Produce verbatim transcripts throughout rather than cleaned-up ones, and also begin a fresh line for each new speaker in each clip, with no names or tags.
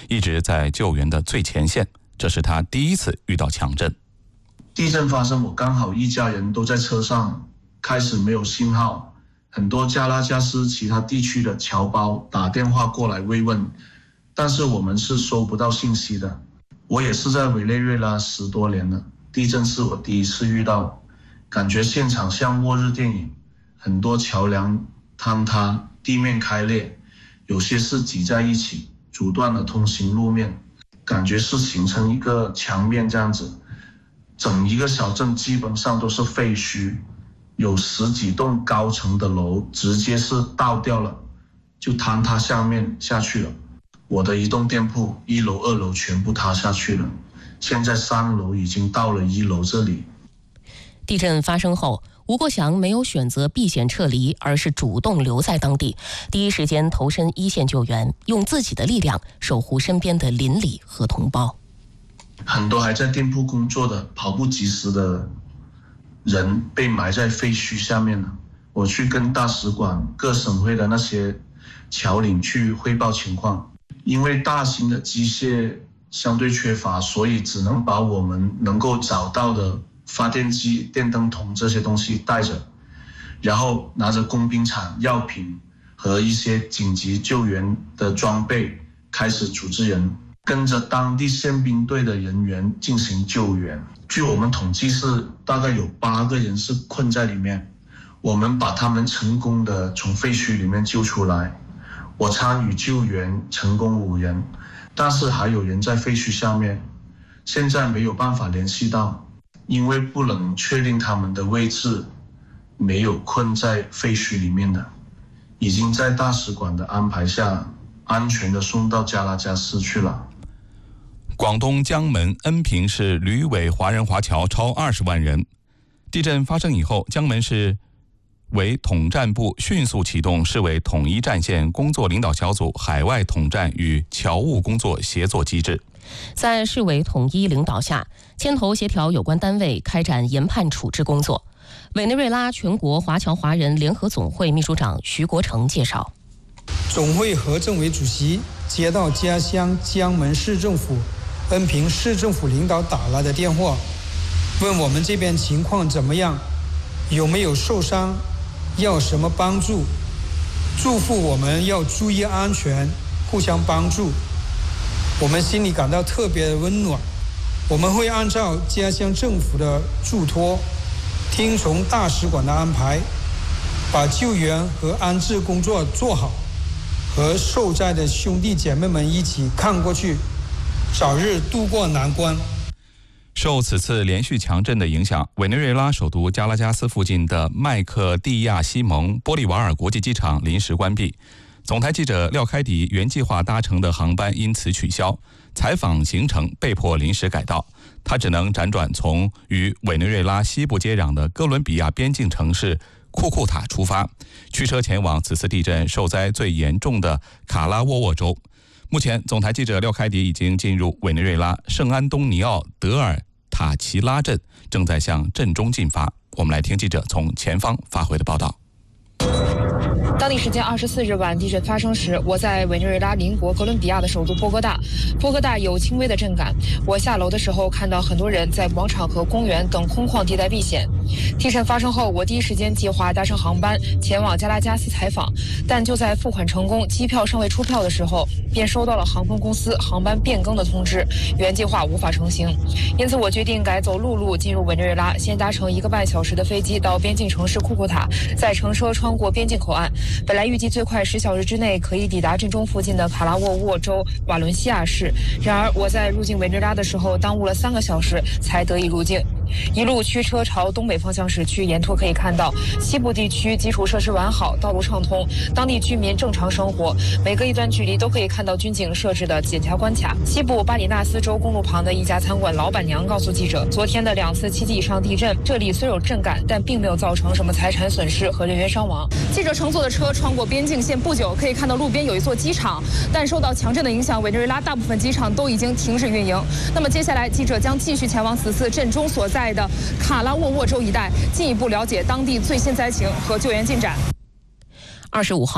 一直在救援的最前线。这是他第一次遇到强震。
地震发生，我刚好一家人都在车上，开始没有信号，很多加拉加斯其他地区的侨胞打电话过来慰问，但是我们是收不到信息的。我也是在委内瑞拉十多年了，地震是我第一次遇到，感觉现场像末日电影，很多桥梁坍塌，地面开裂，有些是挤在一起，阻断了通行路面，感觉是形成一个墙面这样子。整一个小镇基本上都是废墟，有十几栋高层的楼直接是倒掉了，就坍塌下面下去了。我的一栋店铺一楼二楼全部塌下去了，现在三楼已经到了一楼这里。
地震发生后，吴国祥没有选择避险撤离，而是主动留在当地，第一时间投身一线救援，用自己的力量守护身边的邻里和同胞。
很多还在店铺工作的跑不及时的人被埋在废墟下面了。我去跟大使馆、各省会的那些侨领去汇报情况，因为大型的机械相对缺乏，所以只能把我们能够找到的发电机、电灯筒这些东西带着，然后拿着工兵铲、药品和一些紧急救援的装备，开始组织人跟着当地宪兵队的人员进行救援。据我们统计是大概有八个人是困在里面，我们把他们成功的从废墟里面救出来。我参与救援，成功五人，但是还有人在废墟下面，现在没有办法联系到，因为不能确定他们的位置，没有困在废墟里面的，已经在大使馆的安排下安全的送到加拉加斯去了。
广东江门恩平市旅委华人华侨超二十万人。地震发生以后，江门市委统战部迅速启动市委统一战线工作领导小组海外统战与侨务工作协作机制。
在市委统一领导下，牵头协调有关单位开展研判处置工作。委内瑞拉全国华侨华人联合总会秘书长徐国成介绍，
总会何政委主席接到家乡江门市政府、恩平市政府领导打来的电话，问我们这边情况怎么样，有没有受伤，要什么帮助，嘱咐我们要注意安全，互相帮助。我们心里感到特别温暖。我们会按照家乡政府的嘱托，听从大使馆的安排，把救援和安置工作做好，和受灾的兄弟姐妹们一起看过去，早日渡过难关。
受此次连续强震的影响，委内瑞拉首都加拉加斯附近的麦克蒂亚西蒙玻利瓦尔国际机场临时关闭，总台记者廖开迪原计划搭乘的航班因此取消，采访行程被迫临时改道，他只能辗转从与委内瑞拉西部接壤的哥伦比亚边境城市库库塔出发，驱车前往此次地震受灾最严重的卡拉沃沃州。目前，总台记者廖开迪已经进入委内瑞拉圣安东尼奥德尔塔奇拉镇，正在向镇中进发。我们来听记者从前方发回的报道。
当地时间二十四日晚地震发生时，我在委内瑞拉邻国哥伦比亚的首都波哥大。波哥大有轻微的震感。我下楼的时候看到很多人在广场和公园等空旷地带避险。地震发生后，我第一时间计划搭乘航班前往加拉加斯采访，但就在付款成功、机票尚未出票的时候，便收到了航空公司航班变更的通知，原计划无法成行。因此，我决定改走陆路进入委内瑞拉，先搭乘一个半小时的飞机到边境城市库库塔，再乘车穿过边境口岸。本来预计最快十小时之内可以抵达镇中附近的卡拉沃沃州瓦伦西亚市，然而我在入境委内瑞拉的时候耽误了三个小时才得以入境。一路驱车朝东北方向驶去，沿途可以看到西部地区基础设施完好，道路畅通，当地居民正常生活。每隔一段距离都可以看到军警设置的检查关卡。西部巴里纳斯州公路旁的一家餐馆老板娘告诉记者，昨天的两次七级以上地震，这里虽有震感，但并没有造成什么财产损失和人员伤亡。记者乘坐的车穿过边境线不久，可以看到路边有一座机场，但受到强震的影响，委内瑞拉大部分机场都已经停止运营。那么接下来，记者将继续前往此次震中所在在的卡拉沃沃州一带，进一步了解当地最新灾情和救援进展。
二十五号，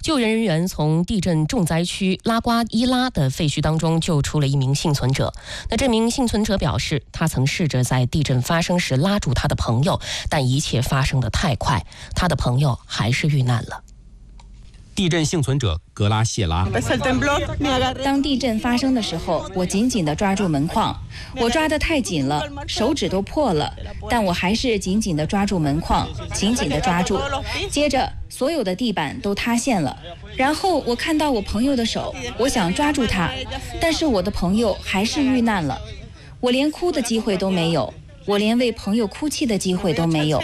救援人员从地震重灾区拉瓜伊拉的废墟当中救出了一名幸存者。那这名幸存者表示，他曾试着在地震发生时拉住他的朋友，但一切发生得太快，他的朋友还是遇难了。
地震幸存者格拉谢拉，
当地震发生的时候，我紧紧地抓住门框，我抓得太紧了，手指都破了，但我还是紧紧地抓住门框，紧紧地抓住。接着，所有的地板都塌陷了，然后我看到我朋友的手，我想抓住他，但是我的朋友还是遇难了，我连哭的机会都没有。我连为朋友哭泣的机会都没有。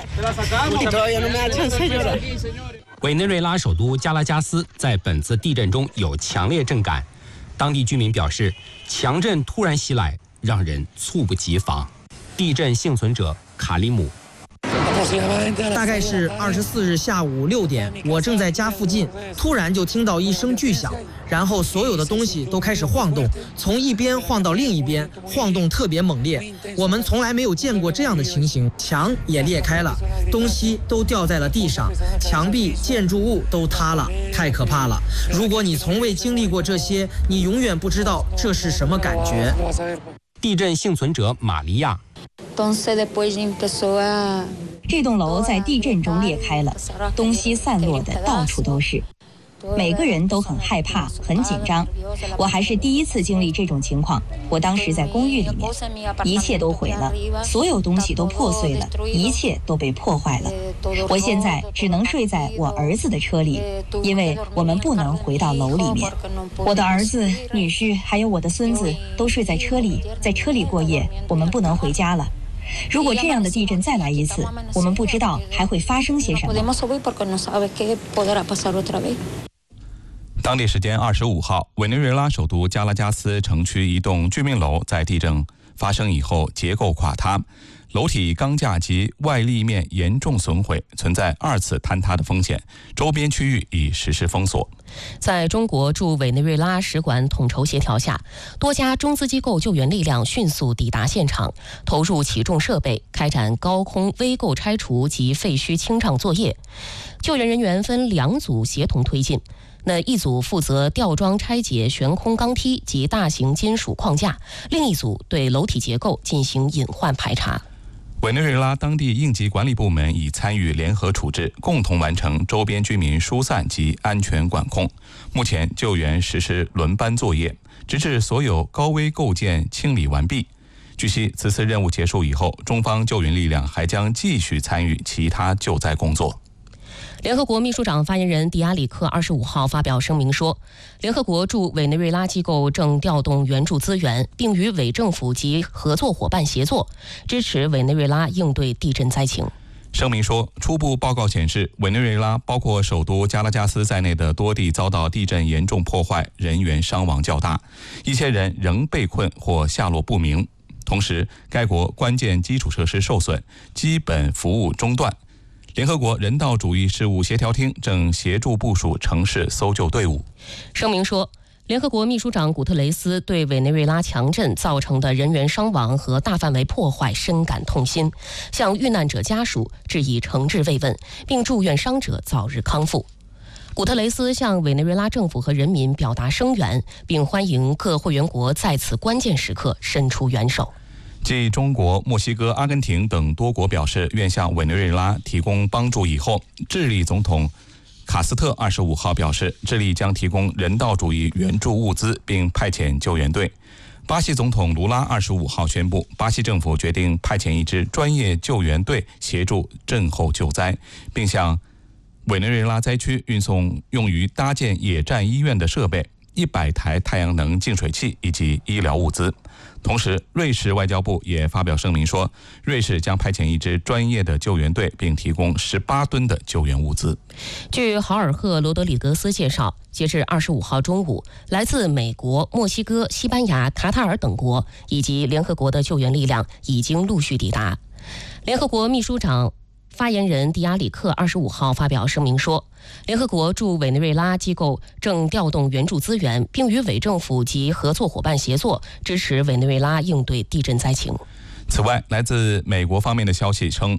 委内瑞拉首都加拉加斯在本次地震中有强烈震感，当地居民表示，强震突然袭来，让人猝不及防。地震幸存者卡利姆，
大概是二十四日下午六点，我正在家附近，突然就听到一声巨响，然后所有的东西都开始晃动，从一边晃到另一边，晃动特别猛烈。我们从来没有见过这样的情形，墙也裂开了，东西都掉在了地上，墙壁、建筑物都塌了，太可怕了。如果你从未经历过这些，你永远不知道这是什么感觉。
地震幸存者玛利亚，
这栋楼在地震中裂开了，东西散落的到处都是，每个人都很害怕，很紧张。我还是第一次经历这种情况，我当时在公寓里面，一切都毁了，所有东西都破碎了，一切都被破坏了。我现在只能睡在我儿子的车里，因为我们不能回到楼里面。我的儿子、女婿还有我的孙子都睡在车里，在车里过夜，我们不能回家了。如果这样的地震再来一次，我们不知道还会发生些什么。
当地时间二十五号，委内瑞拉首都加拉加斯城区一栋居民楼在地震发生以后结构垮塌，楼体钢架及外立面严重损毁，存在二次坍塌的风险，周边区域已实施封锁。
在中国驻委内瑞拉使馆统筹协调下，多家中资机构救援力量迅速抵达现场，投入起重设备，开展高空危构拆除及废墟清障作业。救援人员分两组协同推进，那一组负责吊装拆解悬空钢梯及大型金属框架，另一组对楼体结构进行隐患排查。
委内瑞拉当地应急管理部门已参与联合处置，共同完成周边居民疏散及安全管控。目前救援实施轮班作业，直至所有高危构件清理完毕。据悉，此次任务结束以后，中方救援力量还将继续参与其他救灾工作。
联合国秘书长发言人迪亚里克二十五号发表声明说，联合国驻委内瑞拉机构正调动援助资源，并与委政府及合作伙伴协作，支持委内瑞拉应对地震灾情。
声明说，初步报告显示，委内瑞拉包括首都加拉加斯在内的多地遭到地震严重破坏，人员伤亡较大，一些人仍被困或下落不明。同时，该国关键基础设施受损，基本服务中断。联合国人道主义事务协调厅正协助部署城市搜救队伍。
声明说，联合国秘书长古特雷斯对委内瑞拉强震造成的人员伤亡和大范围破坏深感痛心，向遇难者家属致以诚挚慰问，并祝愿伤者早日康复。古特雷斯向委内瑞拉政府和人民表达声援，并欢迎各会员国在此关键时刻伸出援手。
继中国、墨西哥、阿根廷等多国表示愿向委内瑞拉提供帮助以后，智利总统卡斯特二十五号表示，智利将提供人道主义援助物资，并派遣救援队。巴西总统卢拉二十五号宣布，巴西政府决定派遣一支专业救援队协助震后救灾，并向委内瑞拉灾区运送用于搭建野战医院的设备、一百台太阳能净水器以及医疗物资。同时，瑞士外交部也发表声明说，瑞士将派遣一支专业的救援队，并提供十八吨的救援物资。
据豪尔赫罗德里格斯介绍，截至二十五号中午，来自美国、墨西哥、西班牙、卡塔尔等国以及联合国的救援力量已经陆续抵达。联合国秘书长发言人迪亚里克二十五号发表声明说，联合国驻委内瑞拉机构正调动援助资源，并与委政府及合作伙伴协作，支持委内瑞拉应对地震灾情。
此外，来自美国方面的消息称，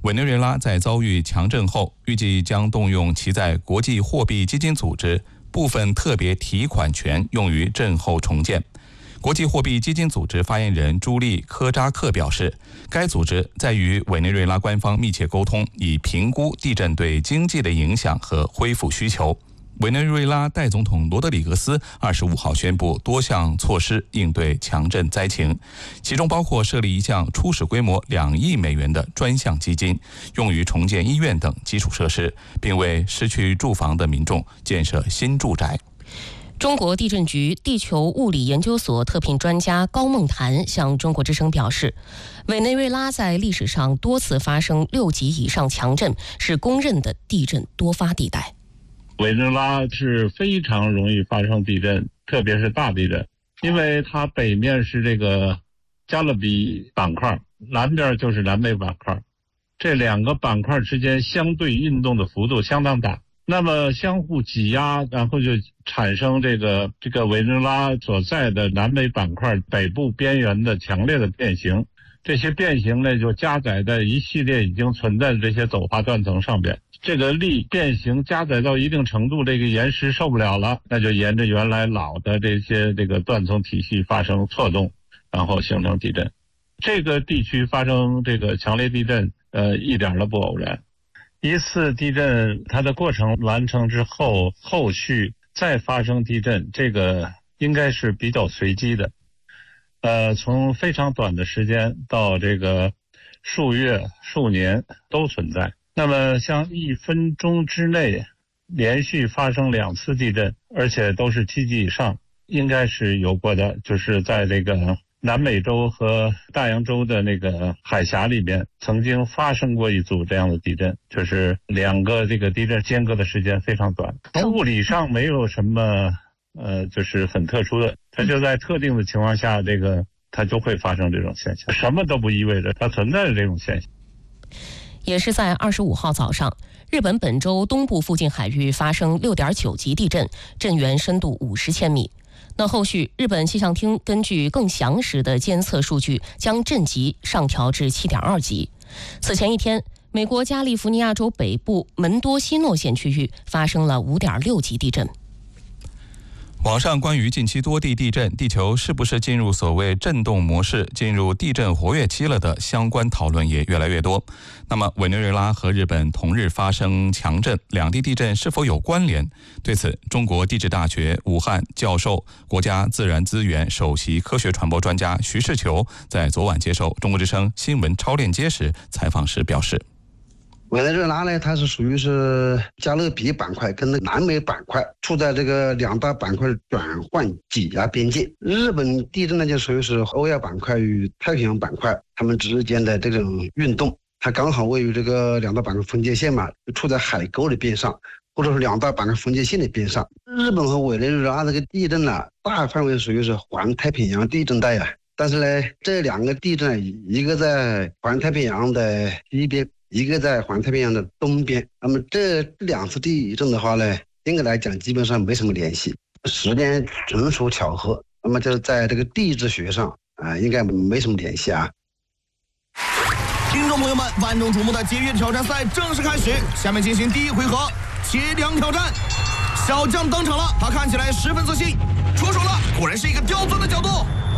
委内瑞拉在遭遇强震后，预计将动用其在国际货币基金组织部分特别提款权，用于震后重建。国际货币基金组织发言人朱莉·科扎克表示，该组织在与委内瑞拉官方密切沟通，以评估地震对经济的影响和恢复需求。委内瑞拉代总统罗德里格斯二十五号宣布多项措施应对强震灾情，其中包括设立一项初始规模两亿美元的专项基金，用于重建医院等基础设施，并为失去住房的民众建设新住宅。
中国地震局地球物理研究所特聘专家高梦潭向中国之声表示，委内瑞拉在历史上多次发生六级以上强震，是公认的地震多发地带。
委内瑞拉是非常容易发生地震，特别是大地震，因为它北面是这个加勒比板块，南边就是南美板块，这两个板块之间相对运动的幅度相当大，那么相互挤压，然后就产生这个这个委内瑞拉所在的南美板块北部边缘的强烈的变形，这些变形呢就加载在一系列已经存在的这些陡滑断层上边。这个力变形加载到一定程度，这个岩石受不了了，那就沿着原来老的这些这个断层体系发生错动，然后形成地震。这个地区发生这个强烈地震，呃，一点都不偶然。一次地震它的过程完成之后，后续再发生地震，这个应该是比较随机的。呃，从非常短的时间到这个数月、数年都存在。那么像一分钟之内连续发生两次地震，而且都是七级以上，应该是有过的，就是在这个南美洲和大洋洲的那个海峡里边曾经发生过一组这样的地震，就是两个这个地震间隔的时间非常短。从物理上没有什么呃就是很特殊的，它就在特定的情况下，这个它就会发生这种现象，什么都不意味着它存在的这种现象。
也是在二十五号早上，日本本州东部附近海域发生六点九级地震，震源深度五十千米。那后续日本气象厅根据更详实的监测数据，将震级上调至七点二级。此前一天，美国加利福尼亚州北部门多西诺县区域发生了五点六级地震。
网上关于近期多地地震，地球是不是进入所谓震动模式，进入地震活跃期了的相关讨论也越来越多。那么，委内瑞拉和日本同日发生强震，两地地震是否有关联？对此，中国地质大学武汉教授、国家自然资源首席科学传播专家徐世球在昨晚接受中国之声新闻超链接时采访时表示。
委内瑞拉呢，它是属于是加勒比板块跟南美板块处在这个两大板块转换挤压边界。日本地震呢，就属于是欧亚板块与太平洋板块它们之间的这种运动，它刚好位于这个两大板块分界线嘛，处在海沟的边上，或者是两大板块分界线的边上。日本和委内瑞拉这个地震呢、啊，大范围属于是环太平洋地震带啊。但是呢，这两个地震，一个在环太平洋的西边，一个在环太平洋的东边。那么这两次地震的话呢，应该来讲基本上没什么联系，时间纯属巧合。那么就在这个地质学上啊、呃，应该没什么联系啊。
听众朋友们，万众瞩目的节约挑战赛正式开始，下面进行第一回合切梁挑战。小将登场了，他看起来十分自信，出手了，果然是一个刁钻的角度。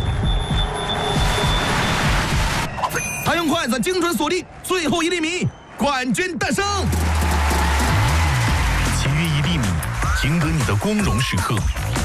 他用筷子精准锁定最后一厘米，冠军诞生。
节约一厘米，赢得你的光荣时刻。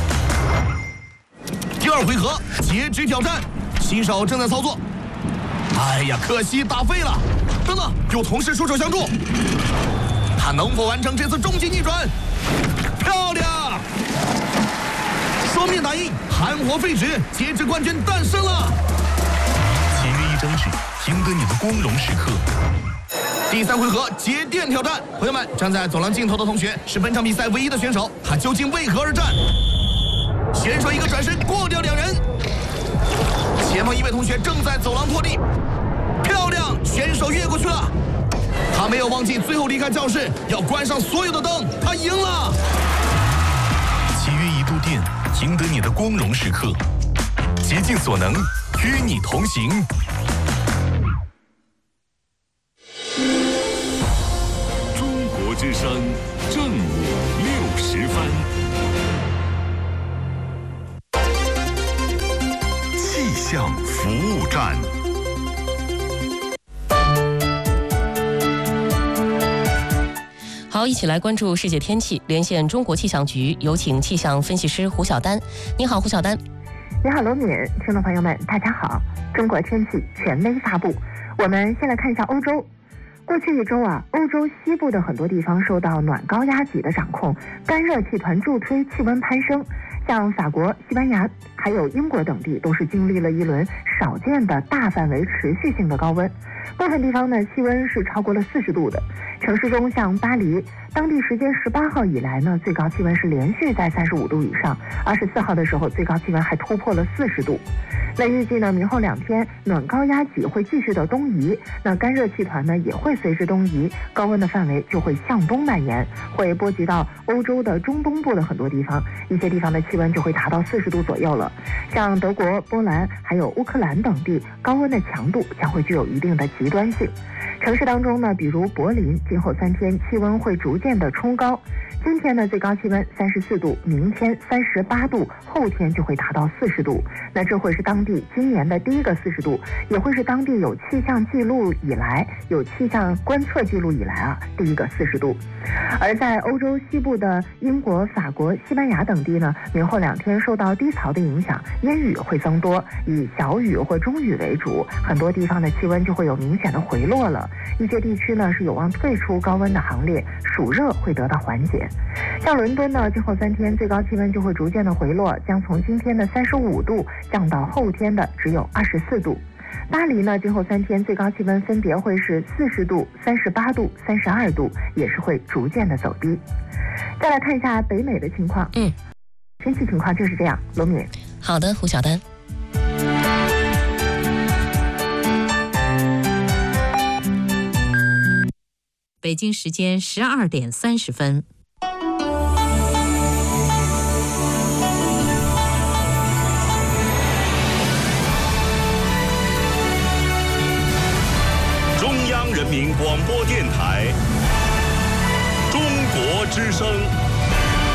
第二回合截肢挑战，新手正在操作。哎呀，可惜打废了。等等，有同事出手相助，他能否完成这次终极逆转？漂亮！双面打印，含火废纸，截肢冠军诞生了。
节约一张纸，赢得你的光荣时刻。
第三回合节电挑战，朋友们，站在走廊尽头的同学是本场比赛唯一的选手，他究竟为何而战？选手一个转身过掉两人，前方一位同学正在走廊拖地，漂亮，选手越过去了，他没有忘记最后离开教室要关上所有的灯，他赢了。
节约一度电，赢得你的光荣时刻，竭尽所能，与你同行。 之声正午六时分，气象服务站。
好，一起来关注世界天气。连线中国气象局，有请气象分析师胡晓丹。你好，胡晓丹。
你好，罗敏，听众朋友们，大家好。中国天气权威发布，我们先来看一下欧洲。过去一周啊，欧洲西部的很多地方受到暖高压脊的掌控，干热气团助推，气温攀升。像法国、西班牙还有英国等地都是经历了一轮少见的大范围持续性的高温，部分地方呢气温是超过了四十度的。城市中像巴黎，当地时间十八号以来呢，最高气温是连续在三十五度以上，二十四号的时候最高气温还突破了四十度。那预计呢，明后两天暖高压脊会继续的东移，那干热气团呢也会随之东移，高温的范围就会向东蔓延，会波及到欧洲的中东部的很多地方，一些地方的气温就会达到四十度左右了。像德国、波兰还有乌克兰等地，高温的强度将会具有一定的极端性。城市当中呢，比如柏林，今后三天气温会逐渐的冲高。今天呢，最高气温三十四度，明天三十八度，后天就会达到四十度。那这会是当地今年的第一个四十度，也会是当地有气象记录以来、有气象观测记录以来啊第一个四十度。而在欧洲西部的英国、法国、西班牙等地呢，明后两天受到低槽的影响，烟雨会增多，以小雨或中雨为主，很多地方的气温就会有明显的回落了。一些地区呢是有望退出高温的行列，暑热会得到缓解。像伦敦呢，今后三天最高气温就会逐渐的回落，将从今天的三十五度降到后天的只有二十四度。巴黎呢，今后三天最高气温分别会是四十度、三十八度、三十二度，也是会逐渐的走低。再来看一下北美的情况，
嗯，
天气情况就是这样。罗敏，
好的，胡晓丹。
北京时间十二点三十分。
中央人民广播电台，中国之声。